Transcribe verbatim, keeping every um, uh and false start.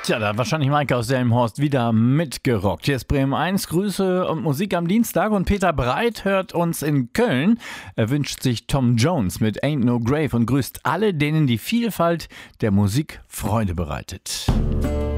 Tja, da hat wahrscheinlich Maike aus Delmenhorst wieder mitgerockt. Hier ist Bremen eins, Grüße und Musik am Dienstag. Und Peter Breit hört uns in Köln. Er wünscht sich Tom Jones mit Ain't No Grave und grüßt alle, denen die Vielfalt der Musik Freude bereitet.